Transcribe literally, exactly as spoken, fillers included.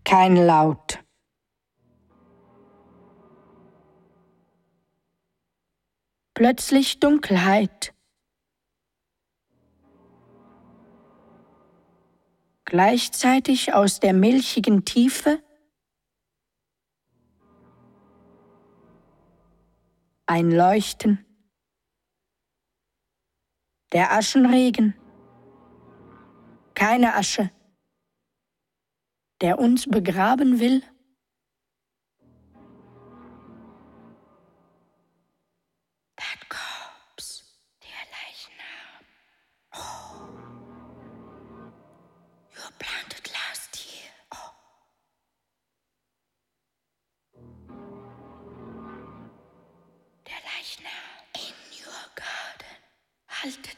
Kein Laut. Plötzlich Dunkelheit. Gleichzeitig aus der milchigen Tiefe ein Leuchten. Der Aschenregen. Keine Asche, der uns begraben will. That corpse, der Leichnam. Oh. You were planted last year. Oh. Der Leichnam in your garden. Haltet